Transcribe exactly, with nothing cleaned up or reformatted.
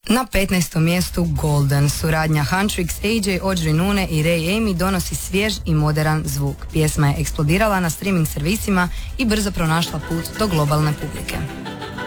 Na petnaestom mjestu Golden, suradnja Huntrix, A J, Audrey Nune i Ray Amy donosi svjež i moderan zvuk. Pjesma je eksplodirala na streaming servisima i brzo pronašla put do globalne publike.